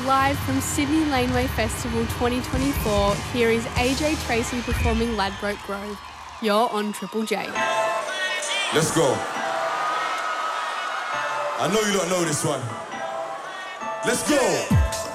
live from Sydney Laneway Festival 2024, here is AJ Tracey performing Ladbroke Grove. You're on Triple J. Let's go. I know you don't know this one. Let's go.